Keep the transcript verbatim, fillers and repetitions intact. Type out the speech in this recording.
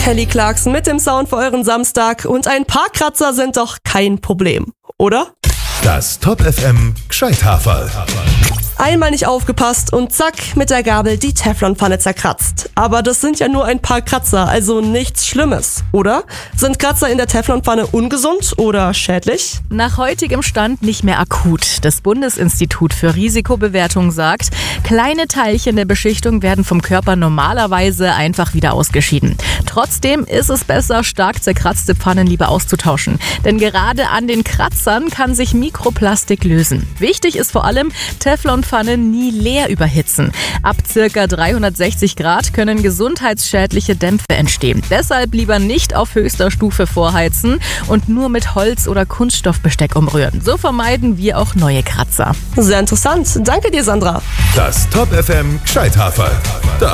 Kelly Clarkson mit dem Sound für euren Samstag und ein paar Kratzer sind doch kein Problem, oder? Das Top F M Gscheithaferl. Einmal nicht aufgepasst und zack, mit der Gabel die Teflonpfanne zerkratzt. Aber das sind ja nur ein paar Kratzer, also nichts Schlimmes, oder? Sind Kratzer in der Teflonpfanne ungesund oder schädlich? Nach heutigem Stand nicht mehr akut. Das Bundesinstitut für Risikobewertung sagt, kleine Teilchen der Beschichtung werden vom Körper normalerweise einfach wieder ausgeschieden. Trotzdem ist es besser, stark zerkratzte Pfannen lieber auszutauschen. Denn gerade an den Kratzern kann sich Mikroplastik lösen. Wichtig ist vor allem, Teflonpfannen nie leer überhitzen. Ab ca. dreihundertsechzig Grad können gesundheitsschädliche Dämpfe entstehen. Deshalb lieber nicht auf höchster Stufe vorheizen und nur mit Holz- oder Kunststoffbesteck umrühren. So vermeiden wir auch neue Kratzer. Sehr interessant. Danke dir, Sandra. Das Top F M Gscheithaferl.